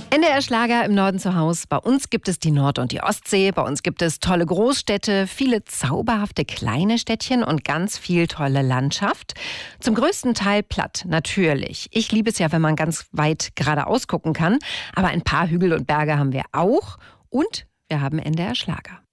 NDR Schlager im Norden zu Hause. Bei uns gibt es die Nord- und die Ostsee. Bei uns gibt es tolle Großstädte, viele zauberhafte kleine Städtchen und ganz viel tolle Landschaft. Zum größten Teil platt, natürlich. Ich liebe es ja, wenn man ganz weit geradeaus gucken kann. Aber ein paar Hügel und Berge haben wir auch. Und wir haben NDR Schlager.